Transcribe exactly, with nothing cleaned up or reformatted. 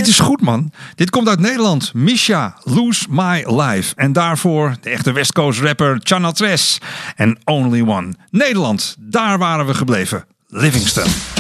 dit is goed, man. Dit komt uit Nederland. Misha, Lose My Life. En daarvoor de echte West Coast rapper Chana Tres en Only One. Nederland, daar waren we gebleven. Livingston.